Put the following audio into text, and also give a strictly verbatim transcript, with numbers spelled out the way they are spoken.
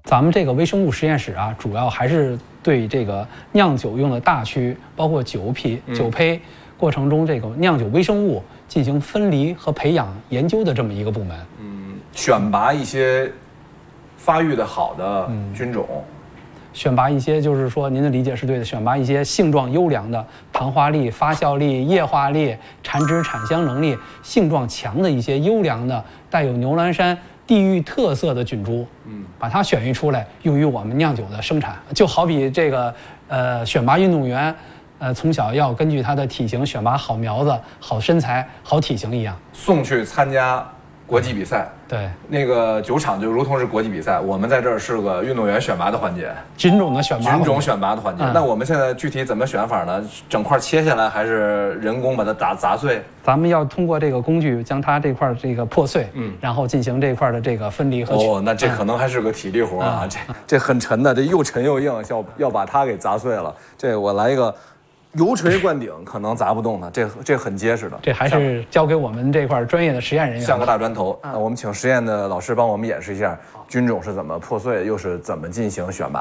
咱们这个微生物实验室啊，主要还是对这个酿酒用的大区，包括酒坯、酒胚过程中这个酿酒微生物进行分离和培养研究的这么一个部门。 嗯，选拔一些发育的好的菌种。嗯， 选拔一些，就是说您的理解是对的，选拔一些性状优良的、糖化力、发酵力、液化力、产脂产香能力、性状强的一些优良的、带有牛栏山地域特色的菌株，嗯，把它选育出来，用于我们酿酒的生产。就好比这个呃，选拔运动员，呃，从小要根据他的体型选拔好苗子、好身材、好体型一样， 送去参加国际比赛。 对， 那个酒厂就如同是国际比赛，我们在这儿是个运动员选拔的环节， 菌种的选拔， 菌种选拔的环节。嗯、那我们现在具体怎么选法呢？整块切下来，还是人工把它打砸碎？ 咱们要通过这个工具将它这块这个破碎，嗯，然后进行这块的这个分离和取。 哦，那这可能还是个体力活啊，嗯、这这很沉的，这又沉又硬，要要把它给砸碎了。这我来一个。油锤灌顶可能砸不动它，这这很结实的。 这还是交给我们这块专业的实验人员。 像个大砖头。那我们请实验的老师帮我们演示一下菌种是怎么破碎，又是怎么进行选拔。